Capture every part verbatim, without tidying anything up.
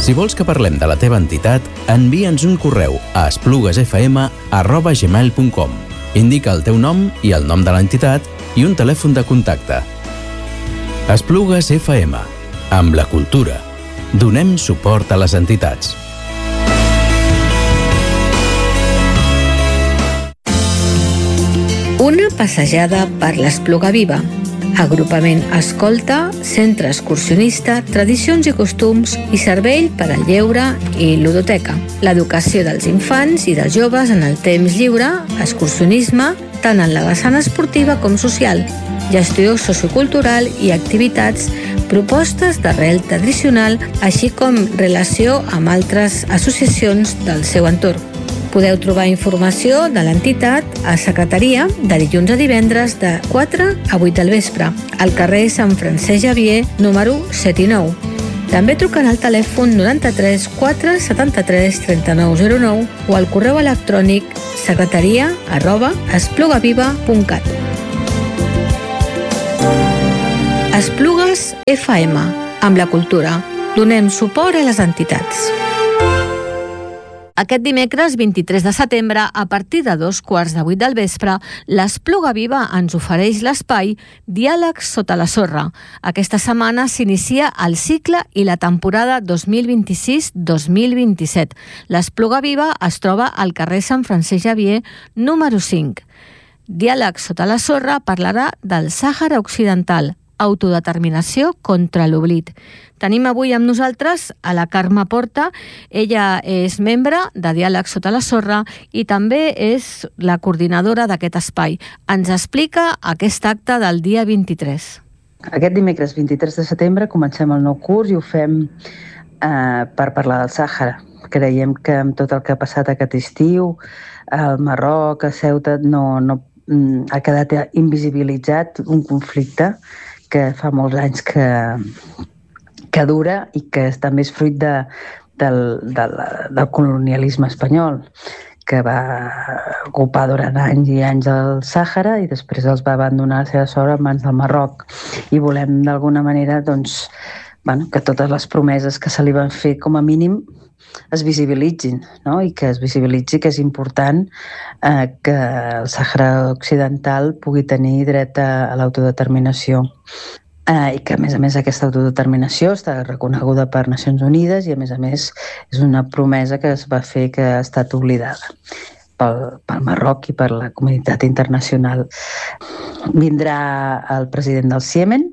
Si vols que parlem de la teva entitat, envia'ns un correu a espluguesfm arroba gmail punt com. Indica el teu nom i el nom de l'entitat i un telèfon de contacte. Esplugues F M. Amb la cultura. Donem suport a les entitats. Una passejada per l'Espluga Viva. Agrupament escolta, centre excursionista, tradicions i costums i servei per al lleure i ludoteca. L'educació dels infants i dels joves en el temps lliure, excursionisme, tant en la vessant esportiva com social, gestió sociocultural i activitats, propostes d'arrel tradicional, així com relació amb altres associacions del seu entorn. Podeu trobar informació de l'entitat a secretaria de dilluns a divendres de quatre a vuit del vespre, al carrer Sant Francesc Xavier, número set i nou. També truquen al telèfon noranta-tres quatre setanta-tres trenta-nou zero nou o al correu electrònic secretaria arroba esplugaviva punt cat. Esplugues F M. Amb la cultura. Donem suport a les entitats. Aquest dimecres vint-i-tres de setembre, a partir de dos quarts de vuit del vespre, l'Espluga Viva ens ofereix l'espai Diàlegs sota la sorra. Aquesta setmana s'inicia el cicle i la temporada dos mil vint-i-sis dos mil vint-i-set. L'Espluga Viva es troba al carrer Sant Francesc Xavier, número cinc. Diàlegs sota la sorra parlarà del Sàhara Occidental, autodeterminació contra l'oblit. Tenim avui amb nosaltres a la Carme Porta. Ella és membre de Diàleg sota la sorra i també és la coordinadora d'aquest espai. Ens explica aquest acte del dia vint-i-tres. Aquest dimecres vint-i-tres de setembre comencem el nou curs i ho fem eh, per parlar del Sàhara. Creiem que amb tot el que ha passat aquest estiu, al Marroc, a Ceuta, no, no, ha quedat invisibilitzat un conflicte que fa molts anys que, que dura i que també és fruit de, del, del, del colonialisme espanyol, que va ocupar durant anys i anys el Sàhara i després els va abandonar a la seva sort en mans del Marroc. I volem d'alguna manera doncs, bueno, que totes les promeses que se li van fer com a mínim es visibilitzin, no? I que es visibilitzi que és important eh, que el Sàhara Occidental pugui tenir dret a, a l'autodeterminació. Eh, I que, a més a més, aquesta autodeterminació està reconeguda per Nacions Unides i, a més a més, és una promesa que es va fer que ha estat oblidada pel, pel Marroc i per la comunitat internacional. Vindrà el president del Ciemen,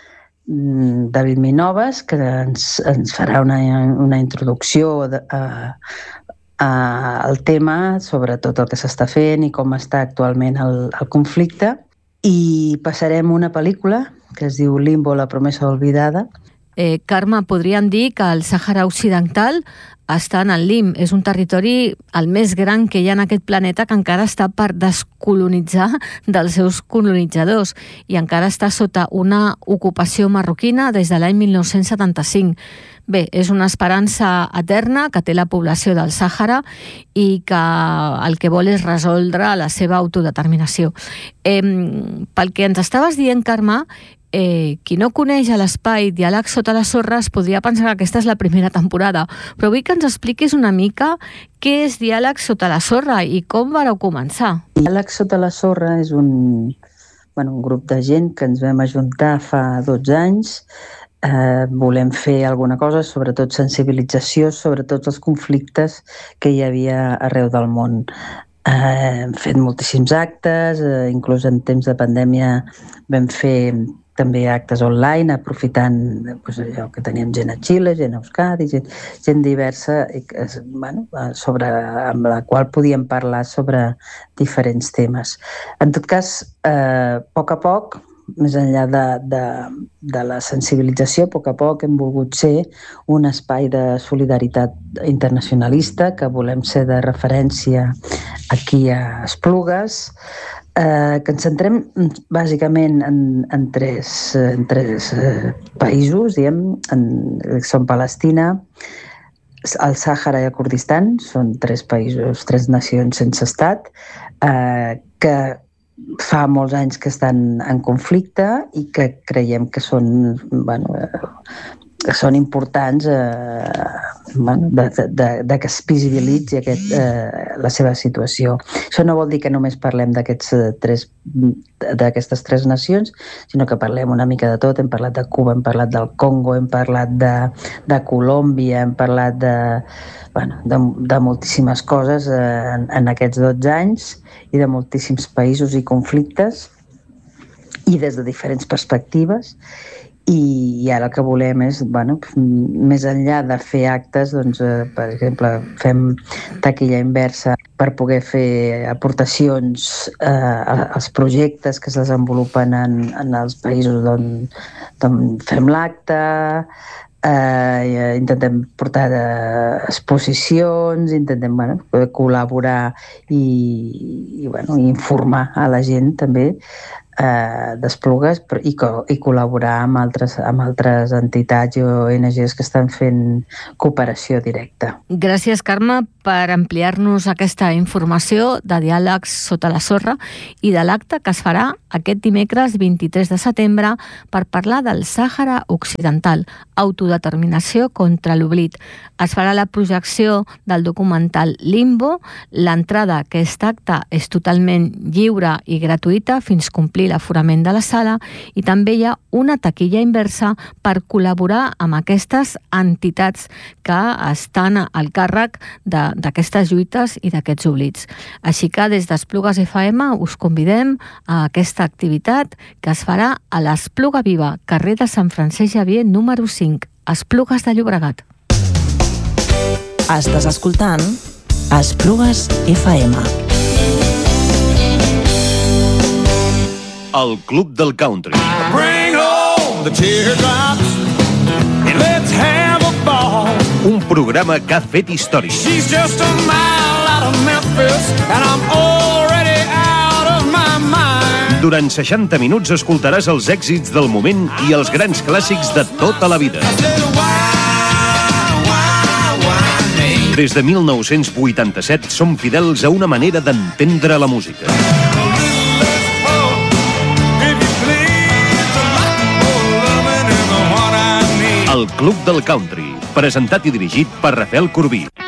David Minoves, que ens, ens farà una, una introducció de, a, a, al tema sobre tot el que s'està fent i com està actualment el, el conflicte. I passarem una pel·lícula que es diu Limbo, la promesa olvidada. Eh, Carme, podríem dir que el Sàhara Occidental està en el lim. És un territori el més gran que hi ha en aquest planeta que encara està per descolonitzar dels seus colonitzadors i encara està sota una ocupació marroquina des de l'any mil nou-cents setanta-cinc. Bé, és una esperança eterna que té la població del Sàhara i que el que vol és resoldre la seva autodeterminació. Eh, pel que ens estaves dient, Carme, Eh, qui no coneix l'espai Diàleg sota la sorra es podria pensar que aquesta és la primera temporada, però vull que ens expliquis una mica què és Diàleg sota la sorra i com vareu començar. Diàleg sota la sorra és un, bueno, un grup de gent que ens vam ajuntar fa dotze anys. Eh, volem fer alguna cosa, sobretot sensibilització sobre tots els conflictes que hi havia arreu del món. Eh, hem fet moltíssims actes, eh, inclús en temps de pandèmia vam fer també actes online, aprofitant doncs, allò que teníem gent a Xile, gent a Euskadi, gent, gent diversa, i, bueno, sobre, amb la qual podíem parlar sobre diferents temes. En tot cas, eh, a poc a poc, més enllà de, de, de la sensibilització, a poc a poc hem volgut ser un espai de solidaritat internacionalista, que volem ser de referència aquí a Esplugues, Eh, que ens centrem bàsicament en, en tres, en tres eh, països, diguem, en, són Palestina, el Sàhara i el Kurdistan, són tres països, tres nacions sense estat, eh, que fa molts anys que estan en conflicte i que creiem que són, bueno, eh, que són importants eh, bueno, de, de, de que es visibilitzi aquest, eh, la seva situació. Això no vol dir que només parlem d'aquests tres d'aquestes tres nacions, sinó que parlem una mica de tot. Hem parlat de Cuba, hem parlat del Congo, hem parlat de, de Colòmbia, hem parlat de, bueno, de, de moltíssimes coses eh, en, en aquests dotze anys i de moltíssims països i conflictes i des de diferents perspectives. I, i ara el que volem és, bueno, més enllà de fer actes, doncs, eh, per exemple, fem taquilla inversa per poder fer aportacions eh, als projectes que es desenvolupen en, en els països d'on, d'on fem l'acte, eh, intentem portar eh, exposicions, intentem, bueno, poder col·laborar i, i, bueno, informar a la gent també Eh, d'Esplugues i, co i col·laborar amb altres, amb altres entitats i O N Ges que estan fent cooperació directa. Gràcies, Carme, per ampliar-nos aquesta informació de Diàlegs sota la sorra i de l'acte que es farà aquest dimecres vint-i-tres de setembre per parlar del Sàhara Occidental, autodeterminació contra l'oblit. Es farà la projecció del documental Limbo. L'entrada a aquest acte és totalment lliure i gratuïta fins complir l'aforament de la sala i també hi ha una taquilla inversa per col·laborar amb aquestes entitats que estan al càrrec d'aquestes lluites i d'aquests oblits. Així que des d'Esplugues F M us convidem a aquesta activitat que es farà a l'Espluga Viva, carrer de Sant Francesc Xavier número cinc, Esplugues de Llobregat. Estàs escoltant Esplugues F M. El Club del Country. Bring home the teardrops and let's have a ball. Un programa que ha fet història. She's just a mile out of Memphis and I'm already out of my mind. Durant seixanta minuts escoltaràs els èxits del moment i els grans clàssics de tota la vida. Des de mil nou-cents vuitanta-set som fidels a una manera d'entendre la música. El Club del Country, presentat i dirigit per Rafael Corbí.